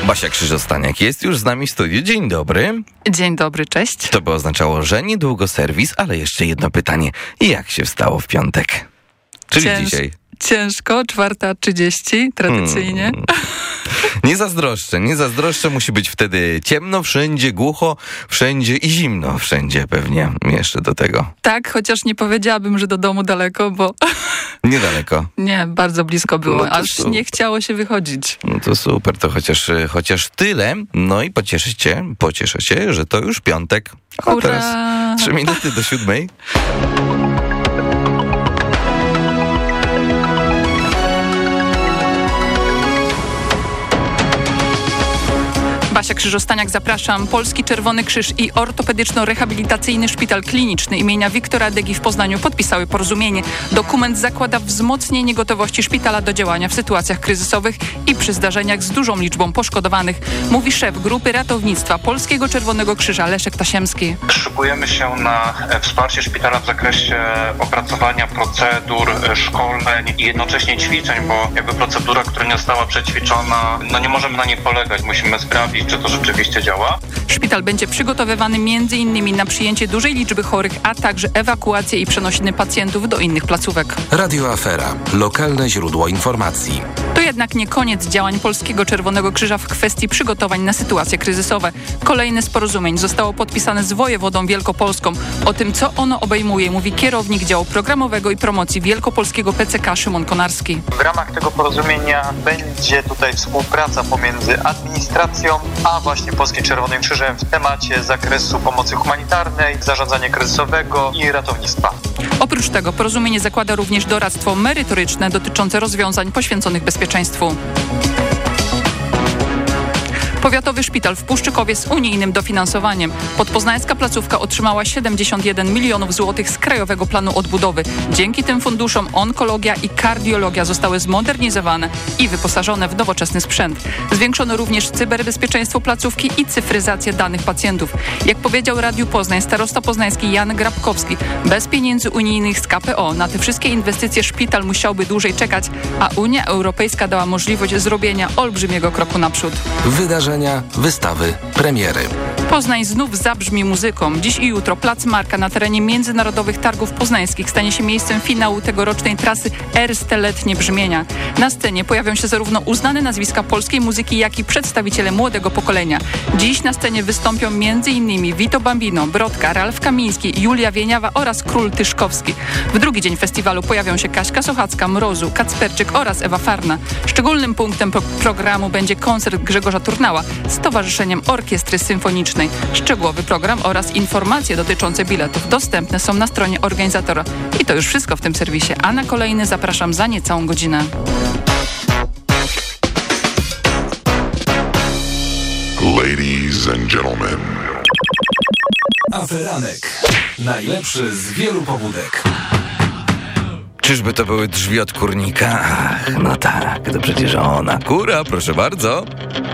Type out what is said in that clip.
Basia Krzyżostaniak jest już z nami w studiu. Dzień dobry. Dzień dobry, cześć. To by oznaczało, że niedługo serwis, ale jeszcze jedno pytanie. Jak się wstało w piątek? Czyli dzisiaj. Ciężko, 4:30 tradycyjnie. Nie zazdroszczę, musi być wtedy ciemno wszędzie, głucho wszędzie i zimno wszędzie pewnie jeszcze do tego. Tak, chociaż nie powiedziałabym, że do domu daleko, bo... Niedaleko. Nie, bardzo blisko było, No aż nie chciało się wychodzić. No to super, to chociaż tyle. No i pocieszę się, że to już piątek. A Hurra! teraz 3 minuty do 7:00. Basia Krzyżostaniak, zapraszam. Polski Czerwony Krzyż i Ortopedyczno-Rehabilitacyjny Szpital Kliniczny imienia Wiktora Degi w Poznaniu podpisały porozumienie. Dokument zakłada wzmocnienie gotowości szpitala do działania w sytuacjach kryzysowych i przy zdarzeniach z dużą liczbą poszkodowanych, mówi szef Grupy Ratownictwa Polskiego Czerwonego Krzyża Leszek Tasiemski. Szykujemy się na wsparcie szpitala w zakresie opracowania procedur, szkoleń i jednocześnie ćwiczeń, bo jakby procedura, która nie została przećwiczona, nie możemy na niej polegać. Musimy sprawdzić, czy to rzeczywiście działa. Szpital będzie przygotowywany m.in. na przyjęcie dużej liczby chorych, a także ewakuację i przenosiny pacjentów do innych placówek. Radio Afera. Lokalne źródło informacji. To jednak nie koniec działań Polskiego Czerwonego Krzyża w kwestii przygotowań na sytuacje kryzysowe. Kolejne z porozumień zostało podpisane z wojewodą wielkopolską. O tym, co ono obejmuje, mówi kierownik działu programowego i promocji wielkopolskiego PCK Szymon Konarski. W ramach tego porozumienia będzie tutaj współpraca pomiędzy administracją a właśnie Polskim Czerwonym Krzyżem w temacie zakresu pomocy humanitarnej, zarządzania kryzysowego i ratownictwa. Oprócz tego porozumienie zakłada również doradztwo merytoryczne dotyczące rozwiązań poświęconych bezpieczeństwu. Powiatowy szpital w Puszczykowie z unijnym dofinansowaniem. Podpoznańska placówka otrzymała 71 milionów złotych z Krajowego Planu Odbudowy. Dzięki tym funduszom onkologia i kardiologia zostały zmodernizowane i wyposażone w nowoczesny sprzęt. Zwiększono również cyberbezpieczeństwo placówki i cyfryzację danych pacjentów. Jak powiedział Radiu Poznań starosta poznański Jan Grabkowski, bez pieniędzy unijnych z KPO na te wszystkie inwestycje szpital musiałby dłużej czekać, a Unia Europejska dała możliwość zrobienia olbrzymiego kroku naprzód. Wydarzenia, wystawy, premiery. Poznań znów zabrzmi muzyką. Dziś i jutro Plac Marka na terenie Międzynarodowych Targów Poznańskich stanie się miejscem finału tegorocznej trasy Erste Letnie Brzmienia. Na scenie pojawią się zarówno uznane nazwiska polskiej muzyki, jak i przedstawiciele młodego pokolenia. Dziś na scenie wystąpią m.in. Vito Bambino, Brodka, Ralf Kamiński, Julia Wieniawa oraz Król Tyszkowski. W drugi dzień festiwalu pojawią się Kaśka Sochacka, Mrozu, Kacperczyk oraz Ewa Farna. Szczególnym punktem programu będzie koncert Grzegorza Turnała z Towarzyszeniem Orkiestry Symfonicznej. Szczegółowy program oraz informacje dotyczące biletów dostępne są na stronie organizatora. I to już wszystko w tym serwisie, a na kolejny zapraszam za niecałą godzinę. Ladies and gentlemen. Aferanek. Najlepszy z wielu pobudek. Czyżby to były drzwi od kurnika? Ach, no tak, to przecież ona. Kura, proszę bardzo.